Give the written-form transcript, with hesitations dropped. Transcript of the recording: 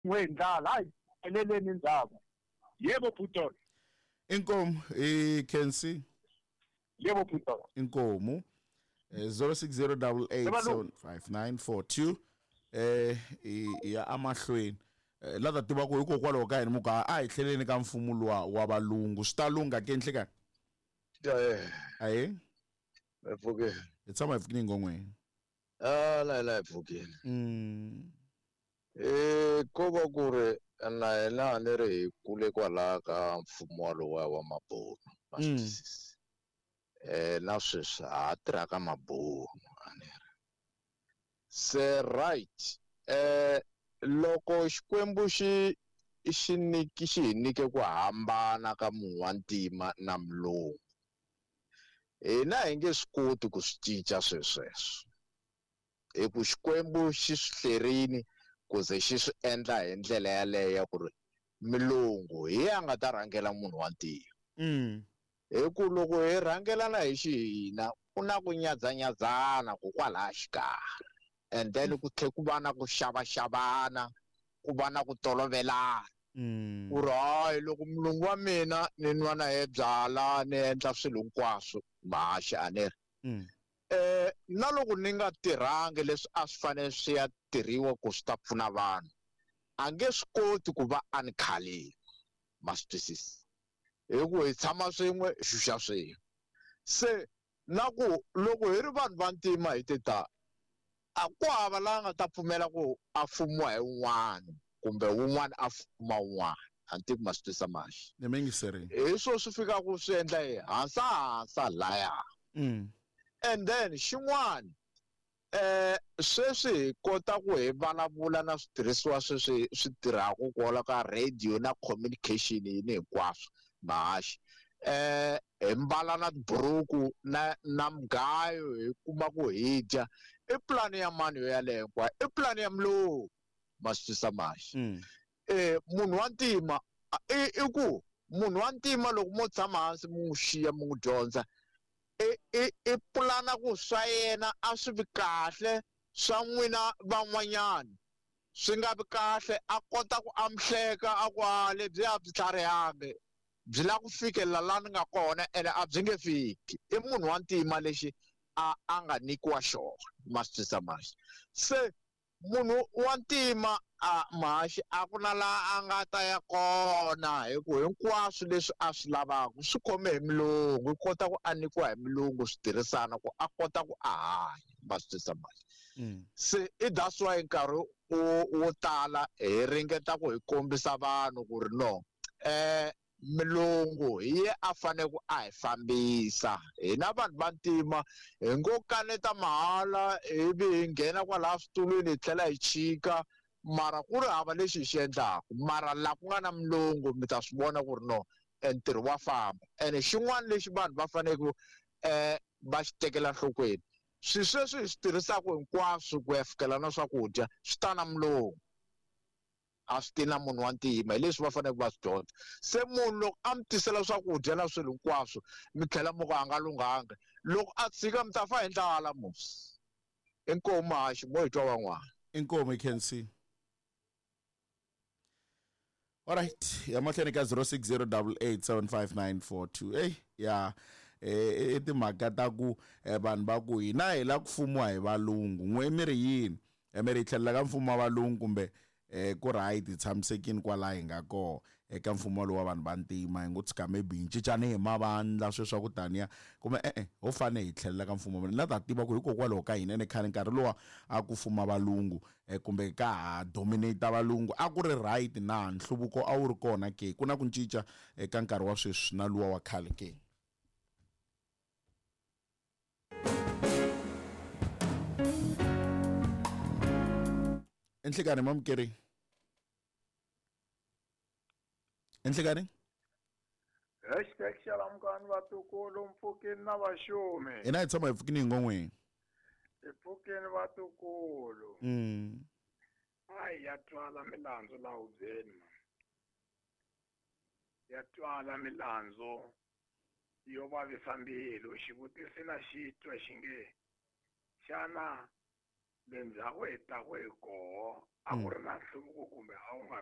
wendlala hayi eleleni indaba. Yebo Bhutola. Inkomo Kensi Yebo Bhutola. inkomo 0608875942 ya amahlweni la tiva ku hikokwalaho ka yini muka a hi tlheleni ka mfumo wa valungu swi ta lunga ke nhle ka aye Epfukeni. hi tshama hi pfukini ngongweni La epfukeni. Ko va ku ri na hina ni ri hi kule kwalaha ka mfumo walowa wa Mabono ma swi twisisi. Na sweswi ha tirha ka Mabono a ni ri se right loko Xikwembu xi hi nyike ku hambana ka munhu wa ntima na mulungu hina hi nge swi koti ku swi cinca sweswo hi ku Xikwembu xi swi hlayerini ku ze xi swi endla hi ndlela yaleyo ku ri milungu hi ya nga ta rhangela munhu wa ntima hi ku loko hi rhangelana hi xihina ku na ku nyadzanyadzana ku kwalaha xikarhi and then ku tlhe ku va na ku xavaxavana ku va na ku tolovelana ku ri hayi loko mulungu wa mina ni nwa na ye byala ni endla swilo hinkwaswo mahaxi a ni ri na loko ni nga tirhangi leswi a swi fanele swi ya tirhiwa ku swi ta pfuna vanhu a nge swi koti ku va a ni khaleni ma swi twisisi hi ku hi tshama swin'we hi xuxa swin'we se na ku loko hi ri vanhu va ntima hi tita a ku hava la nga ta pfumela ku a fumiwa hi un'wana kumbe un'wana a fuma un'wana a ni tivi ma swi twisa maxi ni mi ngiseri hi swo swi fikaku swi endla hi hansa laya and then xin'wana sweswi hi kota ku hi vulavula na switirhisiwa sweswi swi tirhaku kwala ka radio na communication yini hinkwaswo mahaxi hi mbala na tiburuku na mugayo hi kuma ku hi dya i pulani ya mani yo yaleyo hinkwayo i pulani ya mulungu ma swi twisa maxi munhu wa ntima i ku munhu wa ntima loko mo tshama hansi mu n'wi xiya mu n'wi dyondza i pulana ku swa yena a swi vi kahle swa n'wina van'wanyana swi nga vi kahle a kota ku amhleka a ku lebyi a byi tlharihangi byi la ku fikelela la ni nga kona ene a byi nge fiki i munhu wa ntima lexi a nga nikiwa xona ma swi twisa maxi se munhu wa ntima mahaxi a ku na la a nga ta ya kona hi ku hinkwaswo leswi a swi lavaka swi khome hi milungu hi kota ku a nikiwa hi milungu swi tirhisana ku a kota ku a hanya ma swi twisa maxi se i that's why nkarhi wo tala hi ringeta ku hi kombisa vanhu ku ri no milungu hi ye a fane ku a hi fambisa hina vanhu va ntima hi ngo kaneta mahala ivi hi nghena kwalaha switulwini hi tlhela hi chika mara ku ri hava lexi hi xi endlaku mara laha ku nga na milungu mi ta swi vona ku ri no ntirho wa famba ene xin'wana lexi vanhu va faneke va xi tekela nhlokweni swi sweswi hi swi tirhisaku hinkwaswo ku ya fikela na swakudya swi ta na milungu a swi ti na munhu wa ntima hi leswi va faneke va swi dyondza se munhu loko a mi tisela swakudya na swilo hinkwaswo mi tlhela mi ku a nga lunghanga loko a tshika mi ta fa hi ndlala musi inkomu mahaxi mo hi twa van'wana inkomo Kensi alright ya mahlweni ka 0608875942 ya timhaka ta ku vanhu va ku hina hi la ku fumiwa hi valungu n'we mi ri yini mi ri tlhelela ka mfumo wa valungu kumbe ku right hi tshamisekini kwala hi nga koho eka mfumo lowa vanhu va ntima hi ngo tshika maybe hi cincane hi mavandla sweswo swa ku taniya kumbe ho fane hi tlhelela ka mfumo na ta tiva ku hikokwalaho ka hina ene khale nkarhi lowa a ku fuma valungu kumbe ka ha dominate valungu a ku ri right na nhluvuko a wu ri kona ke ku na ku cinca eka nkarhi wa sweswi na luwa wa khale ke enhlekani mamukeri enhlekani #xalamukani vatukulu mpfukini na vaxumi hina hi tshama hi pfukini hi ngongweni mpfukini vatukulu hayi ya twala milandzu la hubyeni ma ya twala milandzu yo vavisa mbilu xivutisi na xitwa xi nge xana le ndzhaku hi ta ku hi koho a ku ri na nhluvuko kumbe a wu nga